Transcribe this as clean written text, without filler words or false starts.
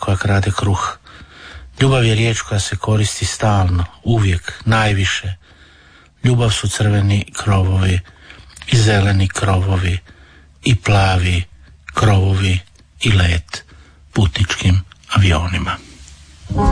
koja krade kruh. Ljubav je riječ koja se koristi stalno, uvijek, najviše. Ljubav su crveni krovovi i zeleni krovovi i plavi krovovi i let putničkim avionima.